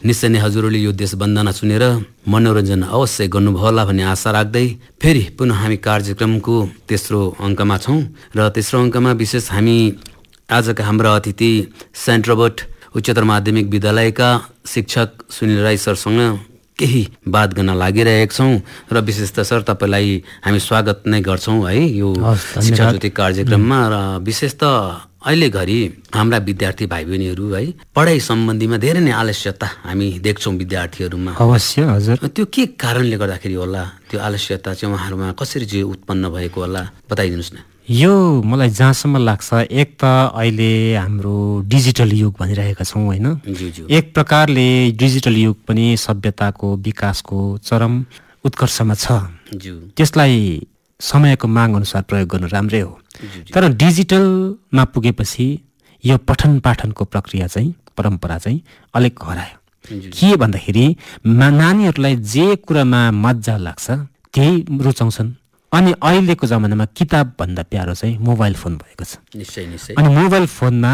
निश्चय नै हजुरहरूले यो देश वन्दना सुनेर मनोरञ्जन अवश्य गर्नुभयो होला भन्ने आशा राख्दै फेरि पुनः हामी कार्यक्रमको तेस्रो अङ्कमा छौँ र तेस्रो अङ्कमा विशेष हामी आजका हाम्रा अतिथि सेन्ट रोबर्ट उच्चतर माध्यमिक विद्यालयका शिक्षक सुनिल राई सरसँग केही बात गर्न लागिरहेका छौँ र विशेष त सर तपाईँलाई हामी स्वागत नै गर्छौँ है यो शिक्षा ज्योति कार्यक्रममा। र विशेष त अहिले घरि हाम्रा विद्यार्थी भाइ बहिनीहरू है पढाइ सम्बन्धीमा धेरै नै आलस्यता हामी देख्छौँ विद्यार्थीहरूमा। अवश्य हजुर। त्यो के कारणले गर्दाखेरि होला त्यो आलस्यता चाहिँ उहाँहरूमा कसरी चाहिँ उत्पन्न भएको होला बताइदिनुहोस् न। यो मलाई जहाँसम्म लाग्छ एक त अहिले हाम्रो डिजिटल युग भनिरहेका छौँ होइन, एक प्रकारले डिजिटल युग पनि सभ्यताको विकासको चरम उत्कर्षमा छ, त्यसलाई समयको माग अनुसार प्रयोग गर्नु राम्रै हो। तर डिजिटलमा पुगेपछि यो पठन पाठनको प्रक्रिया चाहिँ परम्परा चाहिँ अलिक हरायो। के भन्दाखेरि नानीहरूलाई जे कुरामा मजा लाग्छ त्यही रुचाउँछन् अनि अहिलेको जमानामा किताब भन्दा प्यारो चाहिँ मोबाइल फोन भएको छ। अनि मोबाइल फोनमा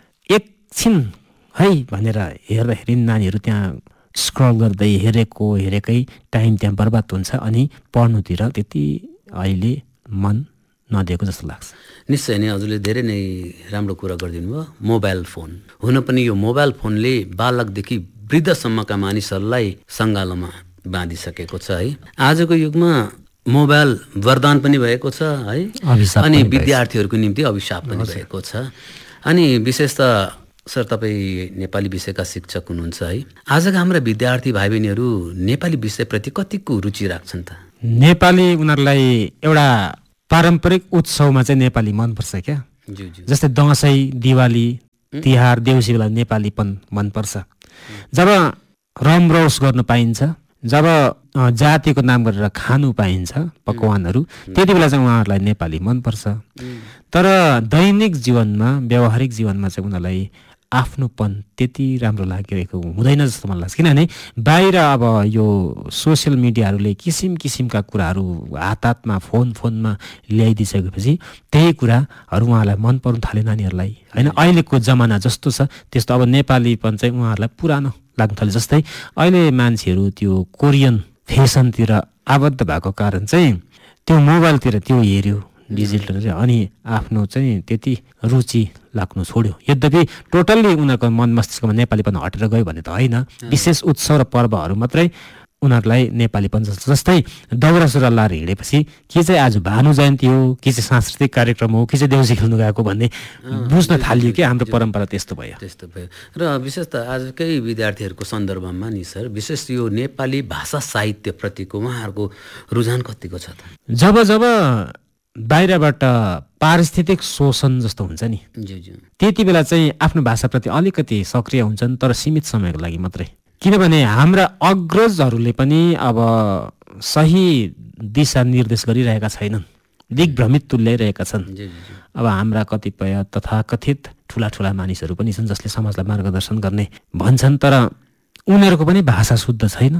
एकछिन है भनेर हेर्दाखेरि नानीहरू त्यहाँ स्क्रल गर्दै हेरेकै टाइम त्यहाँ बर्बाद हुन्छ अनि पढ्नुतिर त्यति अहिले मन नदिएको जस्तो लाग्छ। निश्चय नै हजुरले धेरै नै राम्रो कुरा गरिदिनु भयो। मोबाइल फोन हुन पनि यो मोबाइल फोनले बालकदेखि वृद्धसम्मका मानिसहरूलाई सङ्गालोमा बाँधिसकेको छ है। आजको युगमा मोबाइल वरदान पनि भएको छ है अनि विद्यार्थीहरूको निम्ति अभिशाप पनि भएको छ। अनि विशेष त सर तपाईँ नेपाली विषयका शिक्षक हुनुहुन्छ है, आजका हाम्रा विद्यार्थी भाइ बहिनीहरू नेपाली विषयप्रति कतिको रुचि राख्छन् त? नेपाली उनीहरूलाई एउटा पारम्परिक उत्सवमा चाहिँ नेपाली मनपर्छ क्या, जस्तै दसैँ दिवाली तिहार देउसी बेला नेपालीपन मनपर्छ। जब रमरौस गर्न पाइन्छ, जब जातिको नाम गरेर खानु पाइन्छ पकवानहरू, त्यति बेला चाहिँ उहाँहरूलाई नेपाली मनपर्छ। तर दैनिक जीवनमा व्यावहारिक जीवनमा चाहिँ उनीहरूलाई आफ्नोपन त्यति राम्रो लागिरहेको हुँदैन जस्तो मलाई लाग्छ। किनभने बाहिर अब यो सोसियल मिडियाहरूले किसिम किसिमका कुराहरू हातमा फोनमा ल्याइदिइसकेपछि त्यही कुराहरू उहाँलाई मन पर्नु थाल्यो नानीहरूलाई होइन। अहिलेको जमाना जस्तो छ त्यस्तो अब नेपालीपन चाहिँ उहाँहरूलाई पुरानो लाग्नु थाल्यो। जस्तै अहिले मान्छेहरू त्यो कोरियन फेसनतिर आबद्ध भएको कारण चाहिँ त्यो मोबाइलतिर त्यो हेऱ्यो डिजिटल अनि आफ्नो चाहिँ त्यति रुचि लाग्नु छोड्यो। यद्यपि टोटल्ली उनीहरूको मन मस्तिष्कमा नेपालीपन हटेर गयो भने त होइन, विशेष उत्सव र पर्वहरू मात्रै उनीहरूलाई नेपालीपन जस्तो। जस्तै दौरा सुरुवाल लाएर हिँडेपछि के चाहिँ आज भानु जयन्ती हो, के चाहिँ सांस्कृतिक कार्यक्रम हो, के चाहिँ देउसी खेल्नु गएको भन्ने बुझ्न थालियो कि हाम्रो परम्परा त्यस्तो भयो। र विशेष त आजकै विद्यार्थीहरूको सन्दर्भमा नि सर विशेष यो नेपाली भाषा साहित्यप्रतिको उहाँहरूको रुझान कतिको छ त? जब बाहिरबाट पारिस्थितिक शोषण जस्तो हुन्छ नि त्यति बेला चाहिँ आफ्नो भाषाप्रति अलिकति सक्रिय हुन्छन्, तर सीमित समयको लागि मात्रै। किनभने हाम्रा अग्रजहरूले पनि अब सही दिशा निर्देश गरिरहेका छैनन्, दिग्भ्रमित तुल्याइरहेका छन्। अब हाम्रा कतिपय तथाकथित ठुला मानिसहरू पनि छन् जसले समाजलाई मार्गदर्शन गर्ने भन्छन्, तर उनीहरूको पनि भाषा शुद्ध छैन,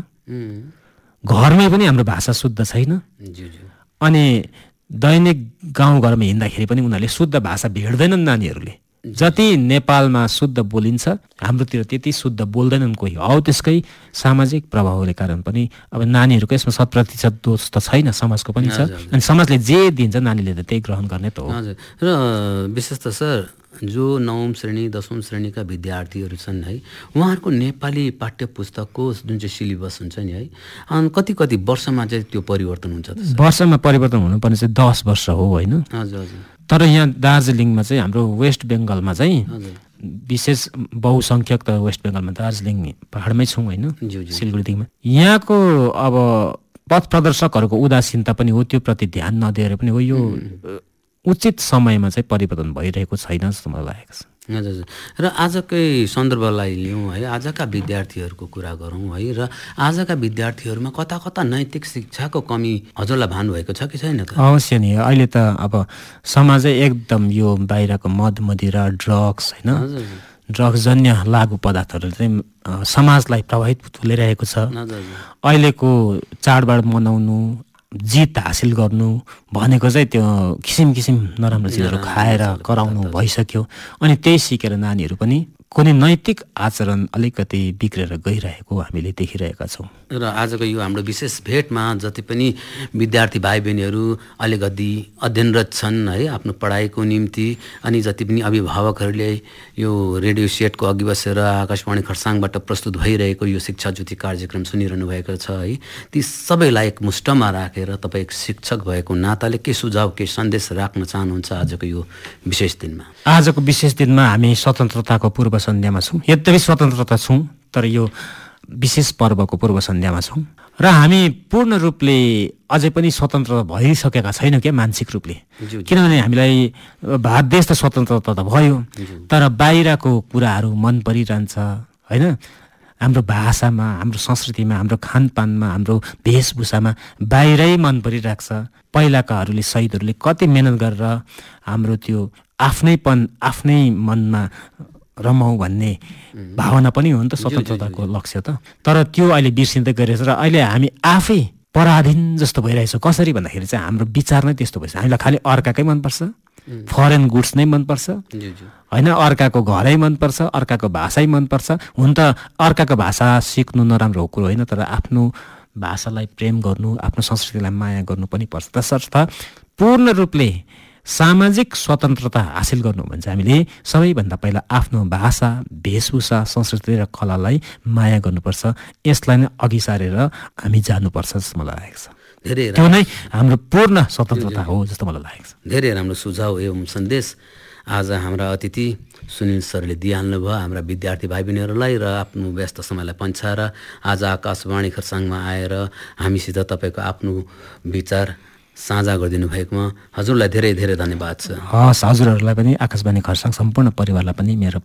घरमै पनि हाम्रो भाषा शुद्ध छैन। अनि दैनिक गाउँघरमा हिँड्दाखेरि पनि उनीहरूले शुद्ध भाषा भेट्दैनन्। नानीहरूले जति नेपालमा शुद्ध बोलिन्छ हाम्रोतिर त्यति शुद्ध बोल्दैनन् कोही। हौ त्यसकै सामाजिक प्रभावले कारण पनि अब नानीहरूको यसमा 100% दोष त छैन, समाजको पनि छ। अनि समाजले जे दिन्छ नानीले त त्यही ग्रहण गर्ने त हो। र विशेष त सर जो 9औं श्रेणी 10औं श्रेणीका विद्यार्थीहरू छन् है उहाँहरूको नेपाली पाठ्य पुस्तकको जुन चाहिँ सिलेबस हुन्छ नि है अनि कति वर्षमा चाहिँ त्यो परिवर्तन हुन्छ त? वर्षमा परिवर्तन हुनुपर्ने चाहिँ 10 वर्ष हो होइन। तर यहाँ दार्जिलिङमा चाहिँ हाम्रो वेस्ट बेङ्गलमा चाहिँ विशेष बहुसङ्ख्यक त वेस्ट बेङ्गलमा दार्जिलिङ पहाडमै छौँ होइन, सिलगढीदेखिमा। यहाँको अब पथ प्रदर्शकहरूको उदासीनता पनि हो, त्यो प्रति ध्यान नदिएर पनि हो। यो उचित समयमा चाहिँ परिवर्तन भइरहेको छैन जस्तो मलाई लागेको छ। हजुर। र आजकै सन्दर्भलाई लिउँ है, आजका विद्यार्थीहरूको कुरा गरौँ है, र आजका विद्यार्थीहरूमा कता नैतिक शिक्षाको कमी हजुरलाई भानुभएको छ कि छैन त? अवश्य नि। अहिले त अब समाजै एकदम यो बाहिरको मद मदिरा ड्रग्स होइन, ड्रग्सजन्य लागु पदार्थहरूले चाहिँ समाजलाई प्रभावित तुल्याइरहेको छ। अहिलेको चाडबाड मनाउनु, जित हासिल गर्नु भनेको चाहिँ त्यो किसिम नराम्रो चिजहरू खाएर कराउनु भइसक्यो। अनि त्यही सिकेर नानीहरू पनि कुनै नैतिक आचरण अलिकति बिग्रेर गइरहेको हामीले देखिरहेका छौँ। र आजको यो हाम्रो विशेष भेटमा जति पनि विद्यार्थी भाइ बहिनीहरू अलिकति अध्ययनरत छन् है आफ्नो पढाइको निम्ति, अनि जति पनि अभिभावकहरूले यो रेडियो सेटको अघि बसेर आकाशवाणी खरसाङबाट प्रस्तुत भइरहेको यो शिक्षा ज्योति कार्यक्रम सुनिरहनु भएको छ है, ती सबैलाई एक मुष्टमा राखेर तपाईँ एक शिक्षक भएको नाताले के सुझाव के सन्देश राख्न चाहनुहुन्छ आजको यो विशेष दिनमा? आजको विशेष दिनमा हामी स्वतन्त्रताको पूर्व सन्ध्यामा छौँ। यद्यपि स्वतन्त्रता छौँ तर यो विशेष पर्वको पूर्व सन्ध्यामा छौँ र हामी पूर्ण रूपले अझै पनि स्वतन्त्र भइसकेका छैनौँ क्या मानसिक रूपले। किनभने हामीलाई भारत देश त स्वतन्त्रता त भयो तर बाहिरको कुराहरू मन परिरहन्छ होइन। हाम्रो भाषामा, हाम्रो संस्कृतिमा, हाम्रो खानपानमा, हाम्रो वेशभूषामा बाहिरै मन परिरहेको छ। पहिलाकाहरूले शहीदहरूले कति मेहनत गरेर हाम्रो त्यो आफ्नैपन आफ्नै मनमा रमाउँ भन्ने भावना पनि हो नि त स्वतन्त्रताको लक्ष्य त। तर त्यो अहिले बिर्सिँदै गइरहेछ र अहिले हामी आफै पराधीन जस्तो भइरहेछ। कसरी भन्दाखेरि चाहिँ हाम्रो विचार नै त्यस्तो भइरहेछ। हामीलाई खालि अर्काकै मनपर्छ, फरेन गुड्स नै मनपर्छ होइन, अर्काको घरै मनपर्छ, अर्काको भाषै मनपर्छ। हुन त अर्काको भाषा सिक्नु नराम्रो हो कुरो होइन, तर आफ्नो भाषालाई प्रेम गर्नु, आफ्नो संस्कृतिलाई माया गर्नु पनि पर्छ। तसर्थ पूर्ण रूपले सामाजिक स्वतन्त्रता हासिल गर्नु भने चाहिँ हामीले सबैभन्दा पहिला आफ्नो भाषा, वेशभूषा, संस्कृति र कलालाई माया गर्नुपर्छ। यसलाई नै अघि सारेर हामी जानुपर्छ जस्तो मलाई लागेको छ। त्यो नै हाम्रो पूर्ण स्वतन्त्रता हो जस्तो मलाई लागेको छ। धेरै राम्रो सुझाव एवं सन्देश आज हाम्रा अतिथि सुनिल सरले दिइहाल्नु भयो हाम्रा विद्यार्थी भाइ बहिनीहरूलाई र आफ्नो व्यस्त समयलाई पन्छाएर आज आकाशवाणी खरसाङमा आएर हामीसित तपाईँको आफ्नो विचार साझा गरिदिनु भएकोमा हजुरलाई धेरै धेरै धन्यवाद छ। हस्, हजुरहरूलाई पनि, आकाशवाणी खरसाङ सम्पूर्ण परिवारलाई पनि मेरो